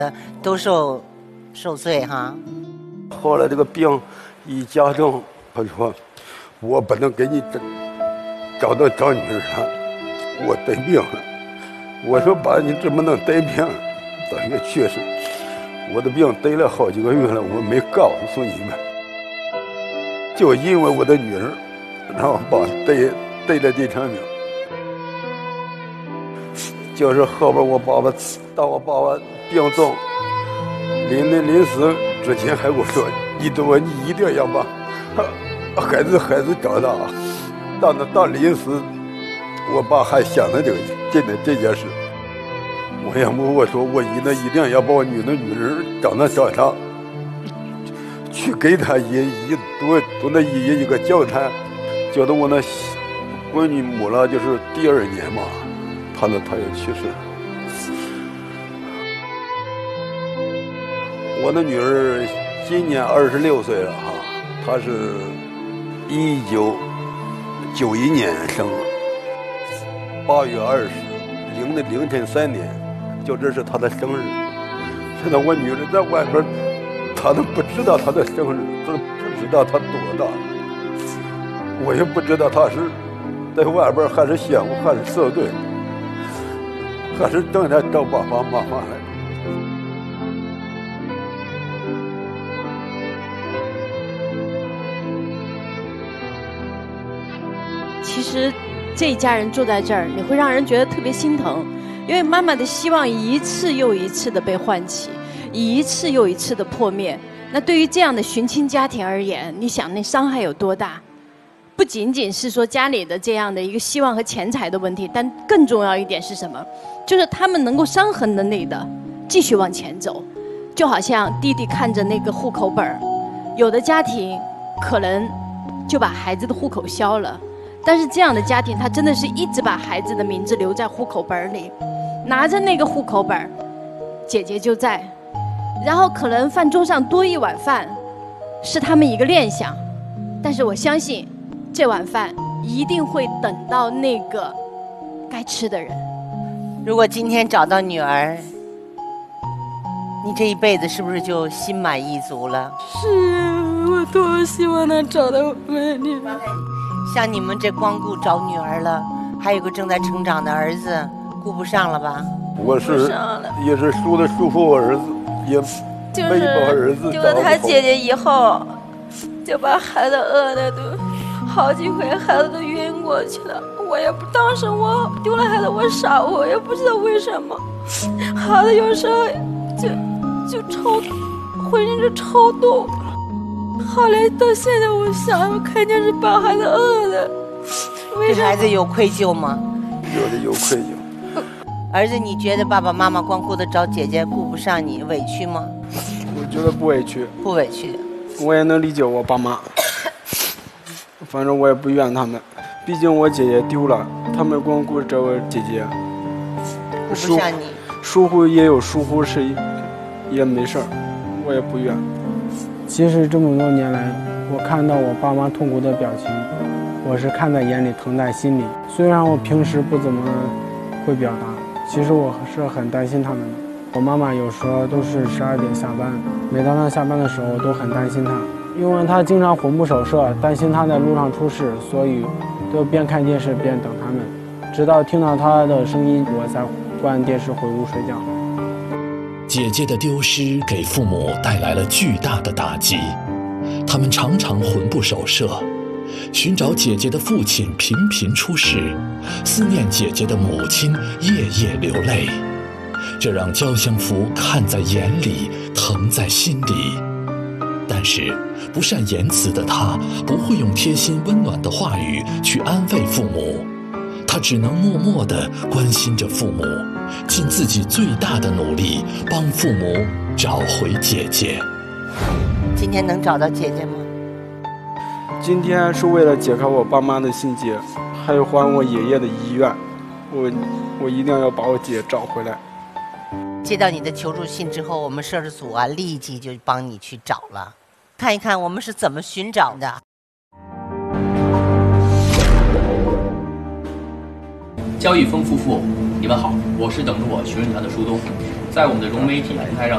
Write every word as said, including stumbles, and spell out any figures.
都受受罪哈。 后来这个病一加重，他说我不能给你找到找女儿了，我得病了。我说爸，你怎么能得病？大约确实，我的病得了好几个月了，我没告诉你们，就因为我的女儿，然后把得得了这场病。就是后边我爸爸到我爸爸病重，临临临死之前还跟我说，你多你一定要把孩子孩子长大。到那到临死，我爸还想着这个这个这件事。我要不我说我一定一定要把我女的女儿长大长大，去给他一一多多那一一个交代。觉得我那闺女母了，就是第二年嘛，她呢她也去世了。我的女儿今年二十六岁了哈，她是一九九一年生，八月二十零的凌晨三点，就这是她的生日。现在我女儿在外边，她都不知道她的生日，都不知道她多大，我也不知道她是在外边还是羡慕还是受罪，还是等着找爸爸妈妈来。 其实这一家人坐在这儿，你会让人觉得特别心疼，因为妈妈的希望一次又一次的被唤起，一次又一次的破灭。那对于这样的寻亲家庭而言，你想那伤害有多大？不仅仅是说家里的这样的一个希望和钱财的问题，但更重要一点是什么？就是他们能够伤痕累累的继续往前走。就好像弟弟看着那个户口本，有的家庭可能就把孩子的户口消了，但是这样的家庭他真的是一直把孩子的名字留在户口本里，拿着那个户口本，姐姐就在，然后可能饭桌上多一碗饭是他们一个念想，但是我相信这碗饭一定会等到那个该吃的人。 如果今天找到女儿，你这一辈子是不是就心满意足了？ 是，我多希望能找到我们女儿。 像你们这光顾找女儿了，还有个正在成长的儿子，顾不上了吧？ 我是也是输的束缚我儿子，也没把儿子。 就是他姐姐以后就把孩子饿的都好几回，孩子都晕过去了。我也不当时我丢了孩子，我傻，我也不知道为什么，孩子有时候就就抽，浑身就抽动。后来到现在，我想，我肯定是把孩子饿的。 对孩子有愧疚吗？ 有的有愧疚。 儿子，你觉得爸爸妈妈光顾着找姐姐，顾不上你，委屈吗？ 我觉得不委屈。 不委屈。 我也能理解我爸妈，反正我也不怨他们，毕竟我姐姐丢了，他们光顾着找我姐姐。 顾不上你。 疏忽也有疏忽是，也没事儿，我也不怨。 其实这么多年来，我看到我爸妈痛苦的表情，我是看在眼里，疼在心里。虽然我平时不怎么会表达，其实我是很担心他们的。我妈妈有时候都是十二点下班，每当她下班的时候，我都很担心她，因为她经常魂不守舍，担心她在路上出事，所以都边看电视边等他们，直到听到她的声音，我才关电视回屋睡觉。 姐姐的丢失给父母带来了巨大的打击，他们常常魂不守舍，寻找姐姐的父亲频频出事，思念姐姐的母亲夜夜流泪，这让焦相福看在眼里，疼在心里。但是不善言辞的他不会用贴心温暖的话语去安慰父母，他只能默默地关心着父母，尽自己最大的努力帮父母找回姐姐。 今天能找到姐姐吗？ 今天是为了解开我爸妈的心结，还有还我爷爷的遗愿，我我一定要把我姐找回来。 接到你的求助信之后，我们摄制组啊立即就帮你去找了，看一看我们是怎么寻找的。 焦裕峰夫妇，你们好，我是等着我寻人团的舒东，在我们的融媒体平台上